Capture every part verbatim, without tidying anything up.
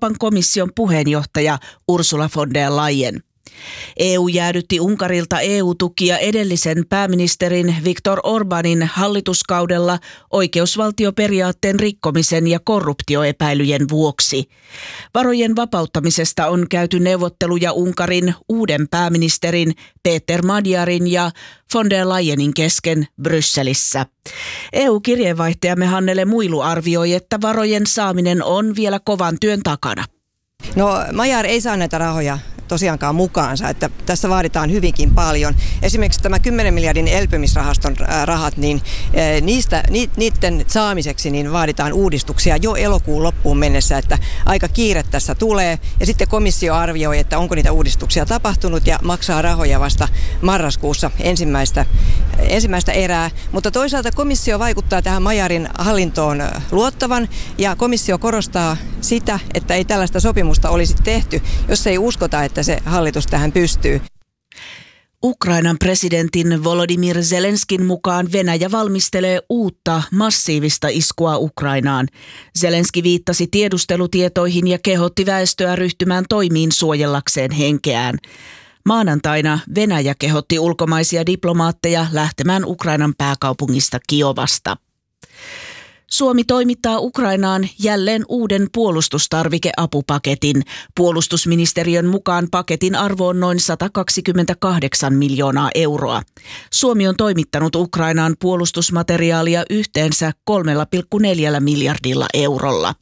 Euroopan komission puheenjohtaja Ursula von der Leyen. E U jäädytti Unkarilta E U-tukia edellisen pääministerin Viktor Orbanin hallituskaudella oikeusvaltioperiaatteen rikkomisen ja korruptioepäilyjen vuoksi. Varojen vapauttamisesta on käyty neuvotteluja Unkarin uuden pääministerin Peter Magyarin ja von der Leyenin kesken Brysselissä. E U-kirjeenvaihtajamme Hannele Muilu arvioi, että varojen saaminen on vielä kovan työn takana. No, Magyar ei saa näitä rahoja tosiaankaan mukaansa, että tässä vaaditaan hyvinkin paljon. Esimerkiksi tämä kymmenen miljardin elpymisrahaston rahat, niin niistä, niiden saamiseksi niin vaaditaan uudistuksia jo elokuun loppuun mennessä, että aika kiire tässä tulee. Ja sitten komissio arvioi, että onko niitä uudistuksia tapahtunut ja maksaa rahoja vasta marraskuussa ensimmäistä, ensimmäistä erää. Mutta toisaalta komissio vaikuttaa tähän Magyarin hallintoon luottavan ja komissio korostaa sitä, että ei tällaista sopimusta olisi tehty, jos ei uskota, että se hallitus tähän pystyy. Ukrainan presidentin Volodymyr Zelenskin mukaan Venäjä valmistelee uutta massiivista iskua Ukrainaan. Zelenski viittasi tiedustelutietoihin ja kehotti väestöä ryhtymään toimiin suojellakseen henkeään. Maanantaina Venäjä kehotti ulkomaisia diplomaatteja lähtemään Ukrainan pääkaupungista Kiovasta. Suomi toimittaa Ukrainaan jälleen uuden puolustustarvikeapupaketin. Puolustusministeriön mukaan paketin arvo on noin sata kaksikymmentäkahdeksan miljoonaa euroa. Suomi on toimittanut Ukrainaan puolustusmateriaalia yhteensä kolme pilkku neljä miljardilla eurolla.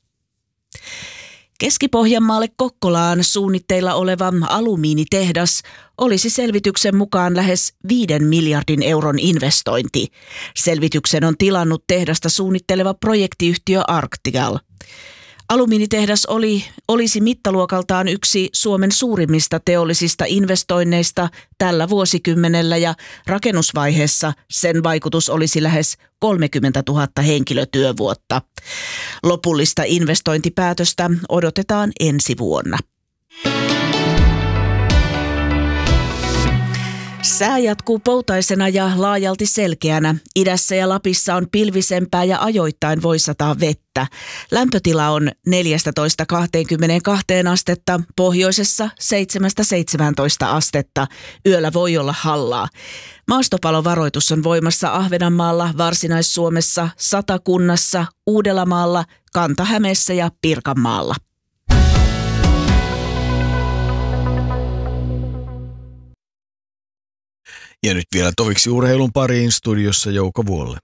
Keski-Pohjanmaalle Kokkolaan suunnitteilla oleva alumiinitehdas olisi selvityksen mukaan lähes viiden miljardin euron investointi. Selvityksen on tilannut tehdasta suunnitteleva projektiyhtiö Arctial. Alumiinitehdas oli, olisi mittaluokaltaan yksi Suomen suurimmista teollisista investoinneista tällä vuosikymmenellä ja rakennusvaiheessa sen vaikutus olisi lähes kolmekymmentätuhatta henkilötyövuotta. Lopullista investointipäätöstä odotetaan ensi vuonna. Sää jatkuu poutaisena ja laajalti selkeänä. Idässä ja Lapissa on pilvisempää ja ajoittain voi sataa vettä. Lämpötila on neljätoista kaksikymmentäkaksi astetta, pohjoisessa seitsemästä seitsemääntoista astetta. Yöllä voi olla hallaa. Maastopalovaroitus on voimassa Ahvenanmaalla, Varsinais-Suomessa, Satakunnassa, Uudellamaalla, Kanta-Hämeessä ja Pirkanmaalla. Ja nyt vielä toviksi urheilun pariin, studiossa Jouko Vuolle.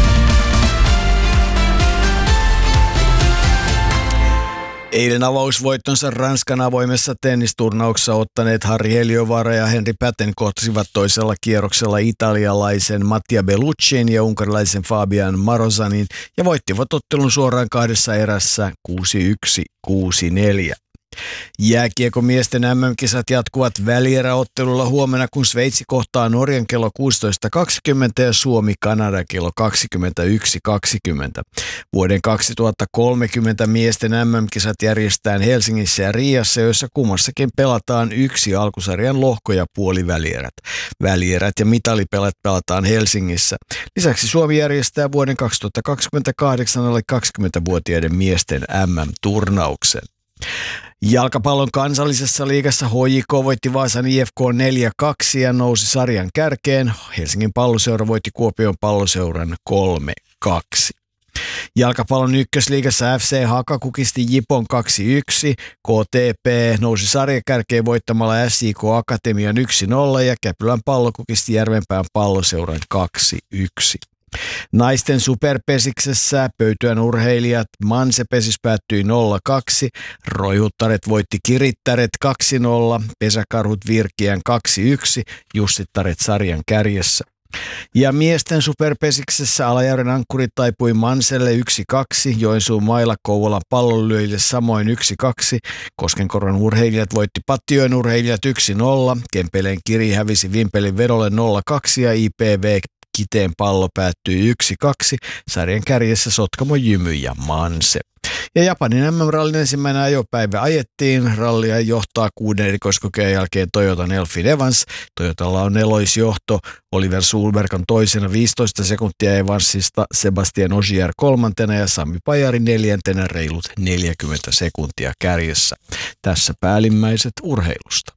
Eilen avausvoittonsa Ranskan avoimessa tennisturnauksessa ottaneet Harri Heliövaara ja Henri Päten kohtasivat toisella kierroksella italialaisen Mattia Belluccin ja unkarilaisen Fabian Marozanin ja voittivat ottelun suoraan kahdessa erässä kuusi yksi kuusi neljä. Jääkiekomiesten M M-kisat jatkuvat välieräottelulla huomenna, kun Sveitsi kohtaa Norjan kello kuusitoista kaksikymmentä ja Suomi Kanada kello kaksikymmentäyksi kaksikymmentä. Vuoden kaksituhattakolmekymmentä miesten M M-kisat järjestetään Helsingissä ja Riassa, joissa kummassakin pelataan yksi alkusarjan lohko ja puolivälierät. Välierät ja mitalipelat pelataan Helsingissä. Lisäksi Suomi järjestää vuoden kaksituhattakaksikymmentäkahdeksan alle kaksikymmentävuotiaiden miesten M M-turnauksen. Jalkapallon kansallisessa liigassa H J K voitti Vaasan I F K neljä kaksi ja nousi sarjan kärkeen. Helsingin palloseura voitti Kuopion palloseuran kolme kaksi. Jalkapallon ykkösliigassa F C Haka kukisti Jipon kaksi yksi, K T P nousi sarjakärkeen voittamalla S I K Akatemian yksi nolla ja Käpylän pallo kukisti Järvenpään palloseuran kaksi yksi. Naisten superpesiksessä Pöytyän urheilijat Manse-pesis päättyi nolla kaksi, Roihuttaret voitti Kirittäret kaksi nolla, Pesäkarhut Virkiän kaksi yksi, Jussittaret sarjan kärjessä. Ja miesten superpesiksessä Alajärven ankkurit taipui Manselle yksi kaksi, Joensuun mailla Kouvolan pallonlyöjille samoin yksi kaksi, Koskenkorvan urheilijat voitti Pattijoen urheilijat yksi nolla, Kempeleen Kiri hävisi Vimpelin vedolle nolla kaksi ja I P V Kiteen pallo päättyi yksi kaksi, sarjan kärjessä Sotkamo Jymy ja Manse. Ja Japanin M M-rallin ensimmäinen ajopäivä ajettiin. Rallia johtaa kuuden erikoiskokeen jälkeen Toyotan Elfyn Evans. Toyotalla on neloisjohto. Oliver Solberg on toisena viisitoista sekuntia Evansista, Sebastian Ogier kolmantena ja Sami Pajari neljäntenä reilut neljäkymmentä sekuntia kärjessä. Tässä päällimmäiset urheilusta.